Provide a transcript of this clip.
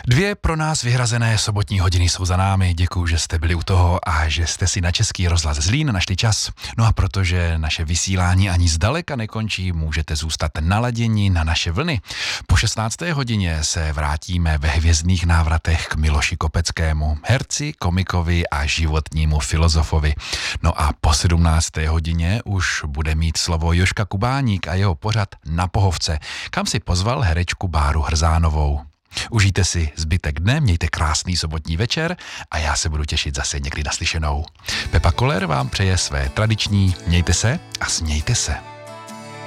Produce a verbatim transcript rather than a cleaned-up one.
Dvě pro nás vyhrazené sobotní hodiny jsou za námi. Děkuju, že jste byli u toho a že jste si na Český rozhlas Zlín našli čas. No a protože naše vysílání ani zdaleka nekončí, můžete zůstat naladěni na naše vlny. Po šestnácté hodině se vrátíme ve hvězdných návratech k Miloši Kopeckému, herci, komikovi a životnímu filozofovi. No a po sedmnácté hodině už bude mít slovo Jožka Kubáník a jeho pořad Na pohovce, kam si pozval herečku Báru Hrzánovou. Užijte si zbytek dne, mějte krásný sobotní večer a já se budu těšit zase někdy naslyšenou. Pepa Koller vám přeje své tradiční mějte se a smějte se.